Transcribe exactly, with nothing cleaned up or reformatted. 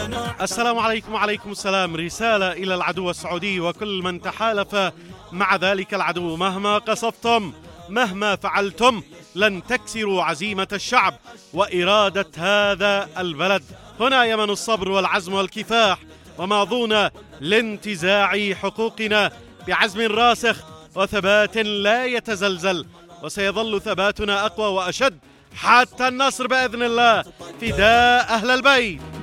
السلام عليكم. وعليكم السلام. رسالة إلى العدو السعودي وكل من تحالف مع ذلك العدو: مهما قصفتم، مهما فعلتم، لن تكسروا عزيمة الشعب وإرادة هذا البلد. هنا يمن الصبر والعزم والكفاح، وماضون لانتزاع حقوقنا بعزم راسخ وثبات لا يتزلزل، وسيظل ثباتنا أقوى وأشد حتى النصر بإذن الله. فداء أهل البيت.